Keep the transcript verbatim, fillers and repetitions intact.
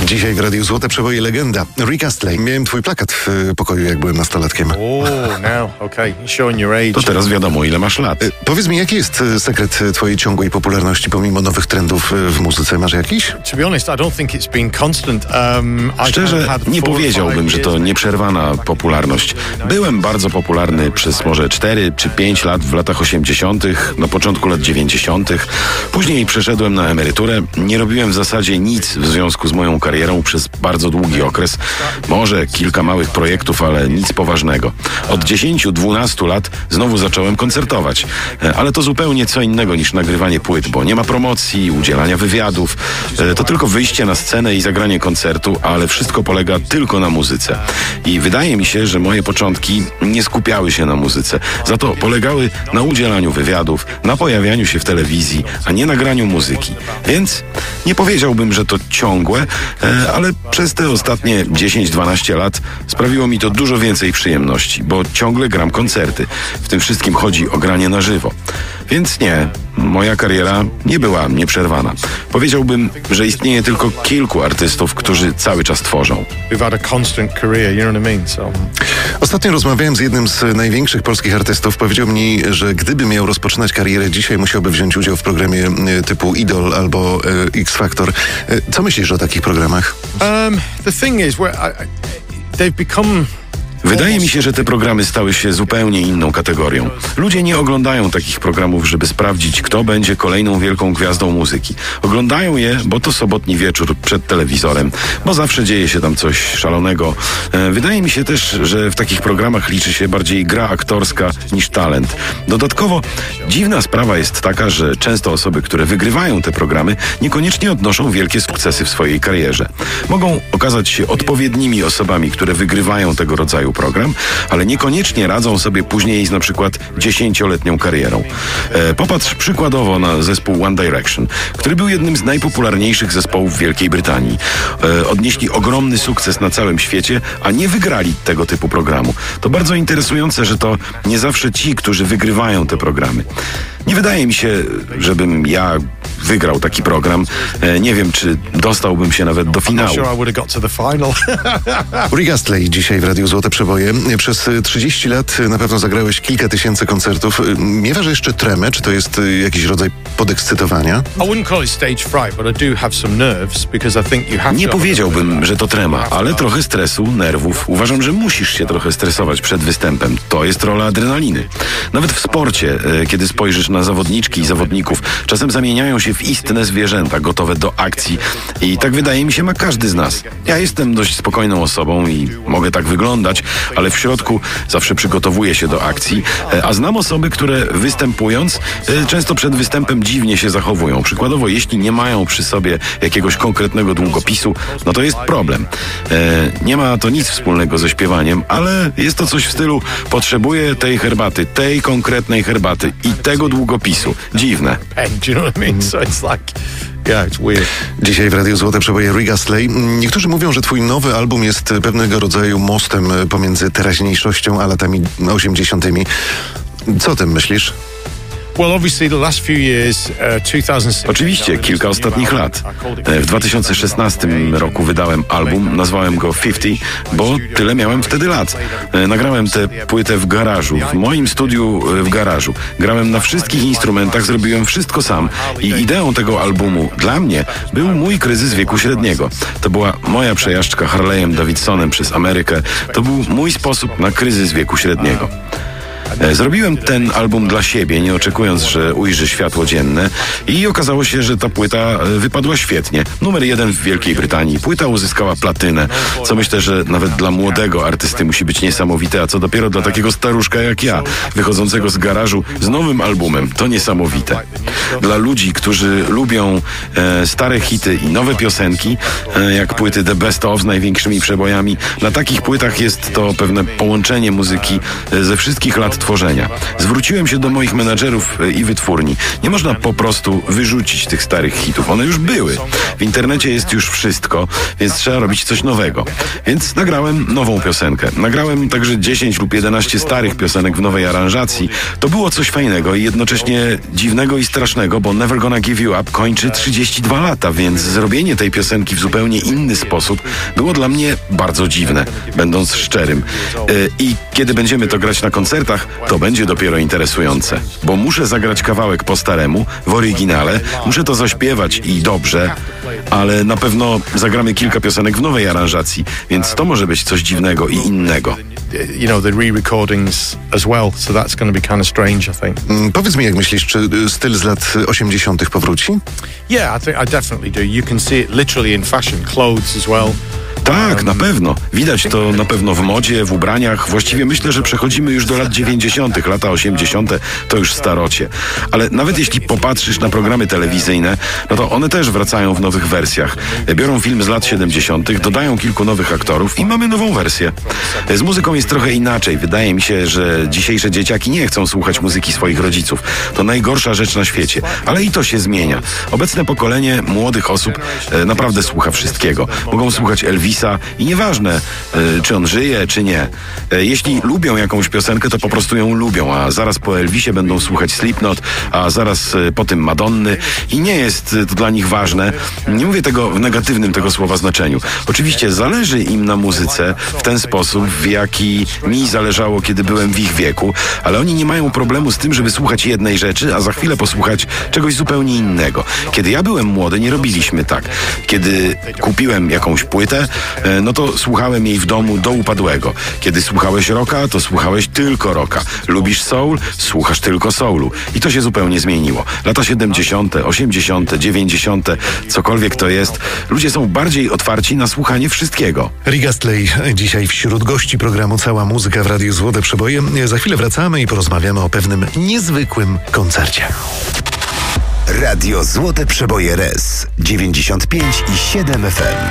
Dzisiaj w Radiu Złote Przeboje legenda Rick Astley. Miałem twój plakat w pokoju, jak byłem nastolatkiem. Oh, now, okay. Showing your age. To teraz wiadomo, ile masz lat. Y, Powiedz mi, jaki jest y, sekret y, twojej ciągłej popularności pomimo nowych trendów y, w muzyce? Masz jakiś? To be honest, I don't think it's been constant. Um, I Szczerze, had nie four or powiedziałbym, five że to years. nieprzerwana popularność. Byłem bardzo popularny przez może cztery czy pięć lat w latach osiemdziesiątych, na początku lat dziewięćdziesiątych. Później przeszedłem na emeryturę. Nie robiłem w zasadzie nic w związku z moją karierą przez bardzo długi okres. Może kilka małych projektów, ale nic poważnego. Od dziesięciu dwunastu lat znowu zacząłem koncertować. E, Ale to zupełnie co innego niż nagrywanie płyt, bo nie ma promocji, udzielania wywiadów. E, To tylko wyjście na scenę i zagranie koncertu, ale wszystko polega tylko na muzyce. I wydaje mi się, że moje początki nie skupiały się na muzyce. Za to polegały na udzielaniu wywiadów, na pojawianiu się w telewizji, a nie nagraniu muzyki. Więc nie powiedziałbym, że to ciągłe, e, ale przez te ostatnie dziesięć dwanaście lat sprawiło mi to dużo więcej przyjemności, bo ciągle gram koncerty. W tym wszystkim chodzi o granie na żywo. Więc nie, moja kariera nie była nieprzerwana. Powiedziałbym, że istnieje tylko kilku artystów, którzy cały czas tworzą. We've had a constant career, you know what I mean? So. Ostatnio rozmawiałem z jednym z największych polskich artystów. Powiedział mi, że gdyby miał rozpoczynać karierę dzisiaj, musiałby wziąć udział w programie y, typu Idol albo y, X Factor. Y, Co myślisz o takich programach? Um, the thing is, where I, I, they've become. Wydaje mi się, że te programy stały się zupełnie inną kategorią. Ludzie nie oglądają takich programów, żeby sprawdzić, kto będzie kolejną wielką gwiazdą muzyki. Oglądają je, bo to sobotni wieczór przed telewizorem, bo zawsze dzieje się tam coś szalonego. E, Wydaje mi się też, że w takich programach liczy się bardziej gra aktorska niż talent. Dodatkowo dziwna sprawa jest taka, że często osoby, które wygrywają te programy, niekoniecznie odnoszą wielkie sukcesy w swojej karierze. Mogą okazać się odpowiednimi osobami, które wygrywają tego rodzaju program, ale niekoniecznie radzą sobie później z na przykład dziesięcioletnią karierą. E, popatrz przykładowo na zespół One Direction, który był jednym z najpopularniejszych zespołów w Wielkiej Brytanii. E, odnieśli ogromny sukces na całym świecie, a nie wygrali tego typu programu. To bardzo interesujące, że to nie zawsze ci, którzy wygrywają te programy. Nie wydaje mi się, żebym ja wygrał taki program. E, nie wiem, czy dostałbym się nawet do I'm finału. sure I would have got to the final. Rick Astley dzisiaj w Radiu Złote Przeboje. Przez trzydzieści lat na pewno zagrałeś kilka tysięcy koncertów. Miewasz jeszcze tremę? Czy to jest jakiś rodzaj podekscytowania? I wouldn't call it stage fright, but I do have some nerves because I think you have Nie to. powiedziałbym, że to trema, ale trochę stresu, nerwów. Uważam, że musisz się trochę stresować przed występem. To jest rola adrenaliny. Nawet w sporcie, e, kiedy spojrzysz na zawodniczki i zawodników, czasem zamieniają się w istne zwierzęta, gotowe do akcji. I tak wydaje mi się ma każdy z nas. Ja jestem dość spokojną osobą i mogę tak wyglądać, ale w środku zawsze przygotowuję się do akcji. E, A znam osoby, które występując, e, często przed występem dziwnie się zachowują. Przykładowo, jeśli nie mają przy sobie jakiegoś konkretnego długopisu, no to jest problem. E, nie ma to nic wspólnego ze śpiewaniem, ale jest to coś w stylu: potrzebuję tej herbaty, tej konkretnej herbaty i tego długopisu. Dziwne. Pen, do you know what I mean? So it's like, yeah, it's weird. Dzisiaj w Radiu Złote Przeboje Rick Astley. Niektórzy mówią, że twój nowy album jest pewnego rodzaju mostem pomiędzy teraźniejszością a latami osiemdziesiątymi. Co o tym myślisz? Well, obviously the last few years, uh, two thousand six. Oczywiście, kilka ostatnich lat. E, W dwa tysiące szesnastym roku wydałem album, nazwałem go pięćdziesiąt, bo tyle miałem wtedy lat. E, Nagrałem tę płytę w garażu, w moim studiu e, w garażu. Grałem na wszystkich instrumentach, zrobiłem wszystko sam i ideą tego albumu dla mnie był mój kryzys wieku średniego. To była moja przejażdżka Harley'em Davidsonem przez Amerykę. To był mój sposób na kryzys wieku średniego. E, Zrobiłem ten album dla siebie, nie oczekując, że ujrzy światło dzienne, i okazało się, że ta płyta e, wypadła świetnie. Numer jeden w Wielkiej Brytanii. Płyta uzyskała platynę, co myślę, że nawet dla młodego artysty musi być niesamowite, a co dopiero dla takiego staruszka jak ja, wychodzącego z garażu z nowym albumem. To niesamowite. Dla ludzi, którzy lubią e, stare hity i nowe piosenki, e, jak płyty The Best Of z największymi przebojami, na takich płytach jest to pewne połączenie muzyki e, ze wszystkich lat tworzenia. Zwróciłem się do moich menadżerów i wytwórni. Nie można po prostu wyrzucić tych starych hitów. One już były. W internecie jest już wszystko, więc trzeba robić coś nowego. Więc nagrałem nową piosenkę. Nagrałem także dziesięć lub jedenaście starych piosenek w nowej aranżacji. To było coś fajnego i jednocześnie dziwnego i strasznego, bo Never Gonna Give You Up kończy trzydzieści dwa lata, więc zrobienie tej piosenki w zupełnie inny sposób było dla mnie bardzo dziwne, będąc szczerym. Yy, I kiedy będziemy to grać na koncertach, to będzie dopiero interesujące, bo muszę zagrać kawałek po staremu, w oryginale, muszę to zaśpiewać i dobrze, ale na pewno zagramy kilka piosenek w nowej aranżacji, więc to może być coś dziwnego i innego. You know, the re-recordings as well, so that's going to be kind of strange, I think. Mm, powiedz mi, jak myślisz, czy styl z lat osiemdziesiątych powróci? Yeah, I think I definitely do. You can see it literally in fashion, clothes as well. Tak, na pewno. Widać to na pewno w modzie, w ubraniach. Właściwie myślę, że przechodzimy już do lat dziewięćdziesiątych. Lata osiemdziesiąte to już starocie. Ale nawet jeśli popatrzysz na programy telewizyjne, no to one też wracają w nowych wersjach. Biorą film z lat siedemdziesiątych, dodają kilku nowych aktorów i mamy nową wersję. Z muzyką jest trochę inaczej. Wydaje mi się, że dzisiejsze dzieciaki nie chcą słuchać muzyki swoich rodziców. To najgorsza rzecz na świecie. Ale i to się zmienia. Obecne pokolenie młodych osób e, naprawdę słucha wszystkiego. Mogą słuchać Elvisa i nieważne, y, czy on żyje, czy nie. Y, jeśli lubią jakąś piosenkę, to po prostu ją lubią, a zaraz po Elvisie będą słuchać Slipknot, a zaraz y, po tym Madonny i nie jest y, to dla nich ważne. Nie mówię tego w negatywnym tego słowa znaczeniu. Oczywiście zależy im na muzyce w ten sposób, w jaki mi zależało, kiedy byłem w ich wieku, ale oni nie mają problemu z tym, żeby słuchać jednej rzeczy, a za chwilę posłuchać czegoś zupełnie innego. Kiedy ja byłem młody, nie robiliśmy tak. Kiedy kupiłem jakąś płytę, no to słuchałem jej w domu do upadłego. Kiedy słuchałeś rocka, to słuchałeś tylko rocka. Lubisz soul? Słuchasz tylko soulu. I to się zupełnie zmieniło. Lata siedemdziesiąte, osiemdziesiąte, dziewięćdziesiąte, cokolwiek to jest, ludzie są bardziej otwarci na słuchanie wszystkiego. Rick Astley dzisiaj wśród gości programu Cała Muzyka w Radiu Złote Przeboje. Za chwilę wracamy i porozmawiamy o pewnym niezwykłym koncercie. Radio Złote Przeboje R E S dziewięćdziesiąt pięć i siedem F M.